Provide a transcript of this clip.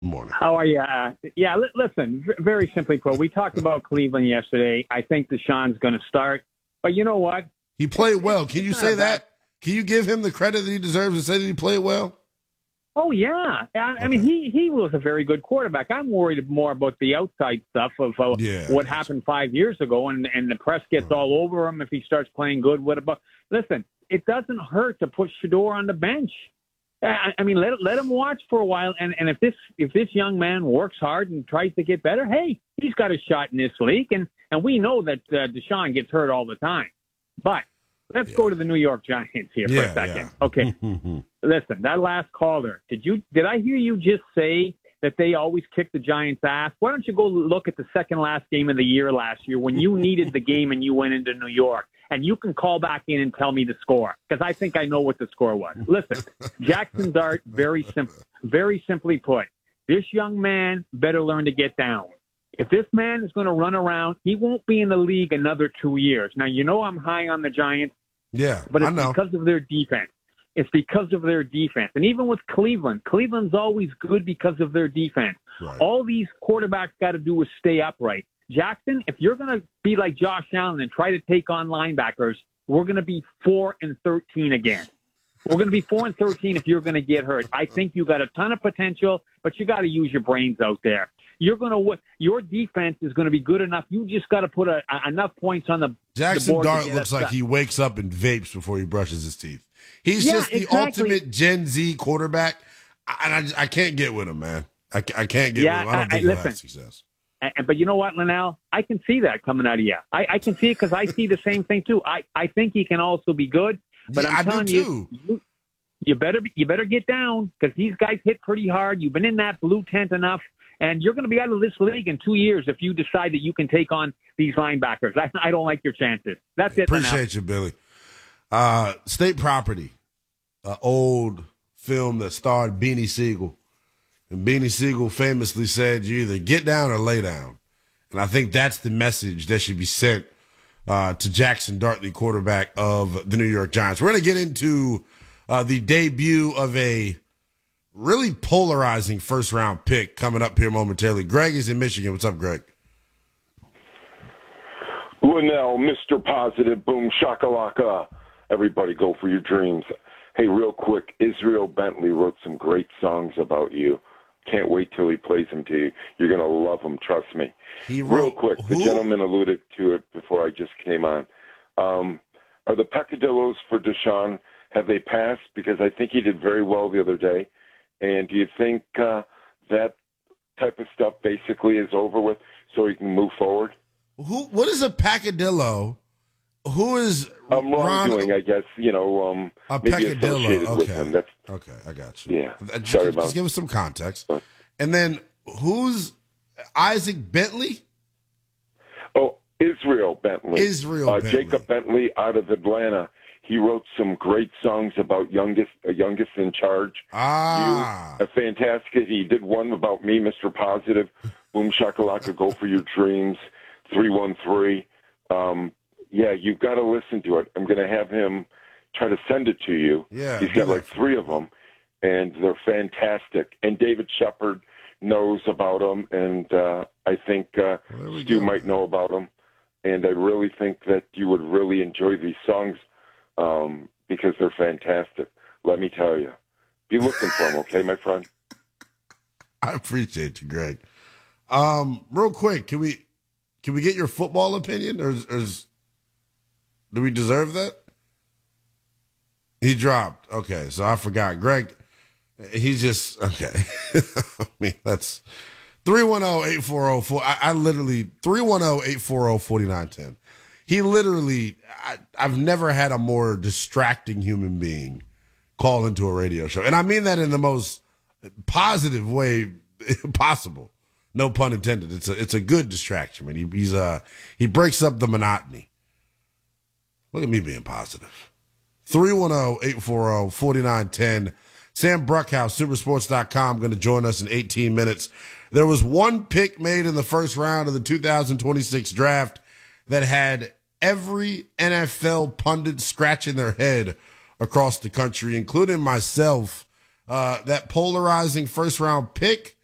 Morning. How are you? Listen, very simply put, we talked about Cleveland yesterday. I think Deshaun's going to start. But you know what? He played well. Can you say that? Can you give him the credit that he deserves and say that he played well? Oh, yeah. I mean, he was a very good quarterback. I'm worried more about the outside stuff of what happened 5 years ago, and the press gets all over him if he starts playing good. Listen, it doesn't hurt to put Shador on the bench. I mean, let him watch for a while, and if this young man works hard and tries to get better, hey, he's got a shot in this league, and we know that Deshaun gets hurt all the time. But let's go to the New York Giants here for a second. Yeah. Okay, listen, that last caller, did I hear you just say that they always kick the Giants' ass? Why don't you go look at the second last game of the year last year when you needed the game and you went into New York? And you can call back in and tell me the score, because I think I know what the score was. Listen, Jackson Dart, very simply put, this young man better learn to get down. If this man is going to run around, he won't be in the league another 2 years. Now, you know I'm high on the Giants. Yeah, but it's because of their defense. It's because of their defense. And even with Cleveland's always good because of their defense. Right. All these quarterbacks got to do is stay upright. Jackson, if you're going to be like Josh Allen and try to take on linebackers, we're going to be 4-13 again. We're going to be 4-13 if you're going to get hurt. I think you got a ton of potential, but you got to use your brains out there. Your defense is going to be good enough. You just got to put enough points on the Jackson board. Dart looks like he wakes up and vapes before he brushes his teeth. He's just the ultimate Gen Z quarterback, and I can't get with him, man. I can't get with him. I don't think he'll have success. But you know what, Linnell? I can see that coming out of you. I can see it because I see the same thing too. I think he can also be good. But I'm telling you, you better get down because these guys hit pretty hard. You've been in that blue tent enough, and you're going to be out of this league in 2 years if you decide that you can take on these linebackers. I don't like your chances. That's it. Appreciate you, Billy. State Property, an old film that starred Beanie Siegel. And Beanie Siegel famously said, you either get down or lay down. And I think that's the message that should be sent to Jackson Dart, the quarterback of the New York Giants. We're going to get into the debut of a really polarizing first-round pick coming up here momentarily. Greg is in Michigan. What's up, Greg? Linnell, Mr. Positive, boom, shakalaka. Everybody go for your dreams. Hey, real quick, Israel Bentley wrote some great songs about you. Can't wait till he plays them to you. You're going to love them, trust me. Real quick, the gentleman alluded to it before I just came on. Are the peccadillos for Deshaun, have they passed? Because I think he did very well the other day. And do you think that type of stuff basically is over with so he can move forward? What is a peccadillo? Who is wrongdoing? I guess a peccadillo. Okay, okay, I got you. Yeah, just give us some context. And then who's Isaac Bentley? Oh, Israel Bentley. Bentley. Jacob Bentley out of Atlanta. He wrote some great songs about youngest in charge. A fantastic. He did one about me, Mr. Positive. Boom shakalaka, go for your dreams. 313. Yeah, you've got to listen to it. I'm going to have him try to send it to you. Yeah, he's got like three of them, and they're fantastic. And David Shepard knows about them, and I think Stu might know about them. And I really think that you would really enjoy these songs because they're fantastic. Let me tell you. Be looking for them, okay, my friend? I appreciate you, Greg. Real quick, can we get your football opinion, or do we deserve that? He dropped. Okay, so I forgot. Greg, he's just, okay. I mean, that's 310-840-4. I literally, 310-840-4910. He literally, I've never had a more distracting human being call into a radio show. And I mean that in the most positive way possible. No pun intended. It's a good distraction, man. He breaks up the monotony. Look at me being positive. 310-840-4910. Sam Bruckhouse, Supersports.com, going to join us in 18 minutes. There was one pick made in the first round of the 2026 draft that had every NFL pundit scratching their head across the country, including myself. That polarizing first-round pick